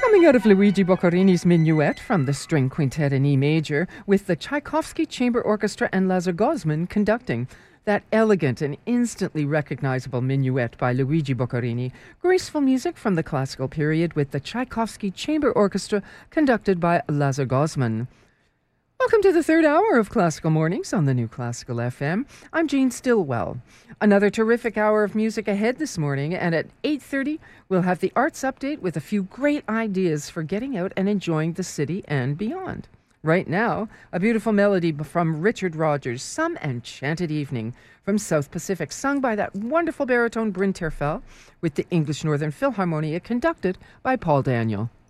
Coming out of Luigi Boccherini's Minuet from the String Quintet in E major, with the Tchaikovsky Chamber Orchestra and Lazar Gozman conducting. That elegant and instantly recognizable minuet by Luigi Boccherini, graceful music from the classical period with the Tchaikovsky Chamber Orchestra conducted by Lazar Gozman. Welcome to the third hour of Classical Mornings on the New Classical FM. I'm Jean Stillwell. Another terrific hour of music ahead this morning, and at 8:30 we'll have the Arts Update with a few great ideas for getting out and enjoying the city and beyond. Right now, a beautiful melody from Richard Rogers, Some Enchanted Evening from South Pacific, sung by that wonderful baritone Bryn Terfel with the English Northern Philharmonia conducted by Paul Daniel.